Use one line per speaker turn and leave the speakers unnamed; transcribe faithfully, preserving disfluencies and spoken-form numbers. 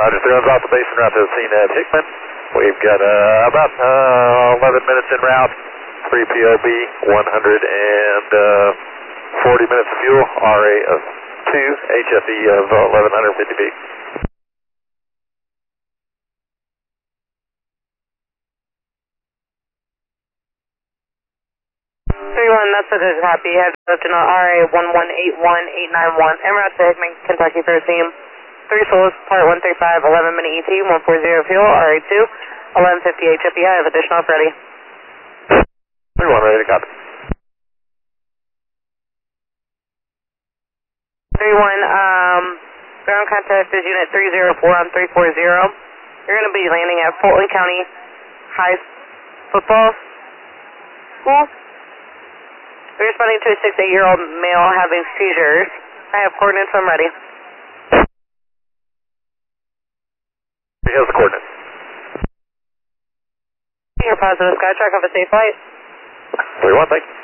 Roger, throws off the base and route to the scene at Hickman. We've got uh, about uh, eleven minutes en route, three P O B, one hundred forty minutes of fuel, R A of two, H F E of eleven fifty feet.
three one, that's what is happy. Has left in R A one one eight one eight nine one, en route to Hickman, Kentucky for a team. three Solis, part one three five, eleven minute E T, one forty fuel, R A two, eleven fifty H F E. I have additional ready.
three one, ready to copy.
three one, um, ground contact is unit three zero four on three four zero. You're going to be landing at Fulton County High Football School. You're responding to a six to eight year old male having seizures. I have coordinates, I'm ready.
Here's the coordinates.
You're positive, Skytrack, have a safe flight.
three one, thank you.